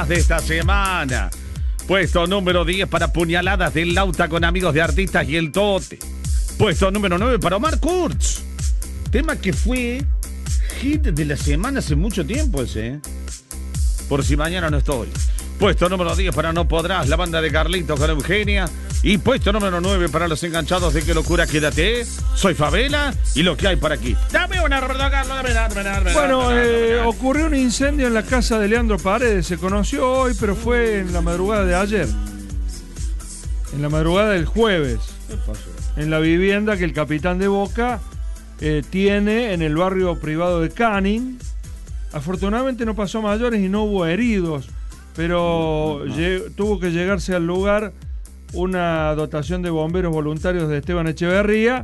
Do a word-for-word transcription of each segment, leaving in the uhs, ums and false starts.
de esta semana. Puesto número diez para Puñaladas del Lauta con Amigos de Artistas y el Tote. Puesto número nueve para Omar Kurz. Tema que fue hit de la semana hace mucho tiempo ese, ¿eh? Por si mañana no estoy. Puesto número diez para No Podrás, la banda de Carlitos con Eugenia. Y puesto número nueve para los enganchados de Qué Locura, Quédate. Soy Favela y lo que hay para aquí. Dame una, Roberto Carlos, dame, dame, dame, Bueno, dame, dame, eh, dame. ocurrió un incendio en la casa de Leandro Paredes. Se conoció hoy, pero fue en la madrugada de ayer. En la madrugada del jueves. ¿Qué pasó? En la vivienda que el capitán de Boca eh, tiene en el barrio privado de Canning. Afortunadamente no pasó a mayores y no hubo heridos, pero no, no. lle- tuvo que llegarse al lugar una dotación de bomberos voluntarios de Esteban Echeverría,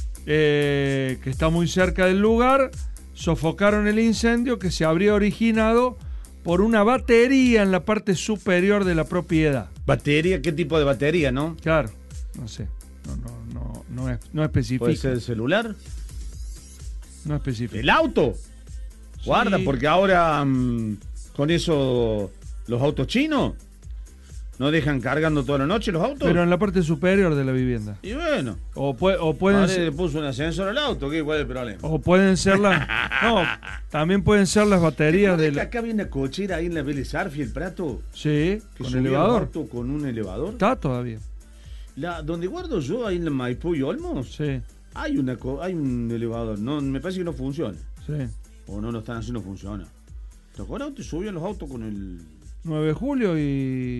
eh, que está muy cerca del lugar. Sofocaron el incendio que se habría originado por una batería en la parte superior de la propiedad. ¿Batería? ¿Qué tipo de batería, no? Claro, no sé, no, no, no, no, es, no especifica. ¿Puede ser el celular? No especifica. ¿El auto? Guarda, Sí. porque ahora mm, con eso los autos chinos no dejan cargando toda la noche los autos. Pero en la parte superior de la vivienda. Y bueno, O, pue- o pueden ahora ser, le puso un ascensor al auto, ¿qué? ¿Cuál es el problema? o pueden ser las no, también pueden ser las baterías ¿Te de acuerdas la, que acá había una cochera ahí en la Vélez Arfi, el Prato? sí, Que con subía elevador. el auto con un elevador. Está todavía. La, donde guardo yo, ahí en la Maipú y Olmos, Sí, hay, una, co- hay un elevador. No, me parece que no funciona. sí. O no lo están haciendo, funciona. ¿Te acuerdas? Te subían los autos con el... nueve de julio y,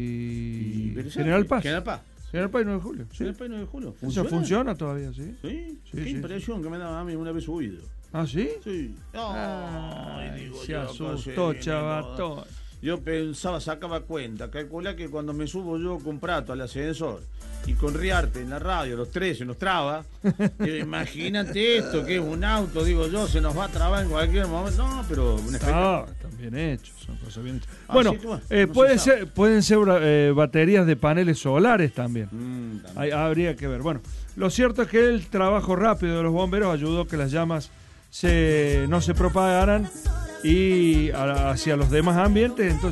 y Vélez Arfi, General Paz. General Paz. General Paz y nueve de julio. Sí. General Paz y nueve de julio. Eso ¿Funciona? funciona todavía, sí. Sí, Sí, qué sí, impresión que me daba a mí una vez subido. ¿Ah, sí? Sí. Ay, Ay, digo se yo, asustó, casi, chavatón. Yo pensaba, sacaba cuenta, calcula que cuando me subo yo con Prato al ascensor y con Riarte en la radio, los tres se nos traba, digo, imagínate esto, que es un auto, digo yo, se nos va a trabar en cualquier momento. No, pero un espectáculo. Ah, están bien hechos, son cosas bien hechas. Ah, Bueno, sí, bueno, eh, no puede se sabe. ser, pueden ser eh, baterías de paneles solares también. Mm, también. Ahí habría que ver. Bueno, lo cierto es que el trabajo rápido de los bomberos ayudó a que las llamas se, no se propagaran y a- hacia los demás ambientes. Entonces